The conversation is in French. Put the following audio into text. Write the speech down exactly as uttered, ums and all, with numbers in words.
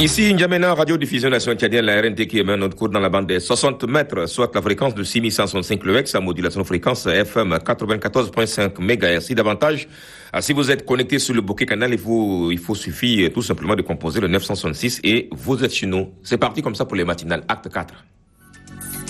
Ici, N'Djamena, Radio-Diffusion Nation Tchadienne, la R N T qui émet notre cours dans la bande des soixante mètres, soit la fréquence de six mille cent soixante-cinq kHz, à modulation fréquence F M quatre-vingt-quatorze virgule cinq mégahertz. Si davantage, si vous êtes connecté sur le bouquet canal, il faut, il faut suffire tout simplement de composer le neuf cent soixante-six et vous êtes chez nous. C'est parti comme ça pour les matinales. Acte quatre.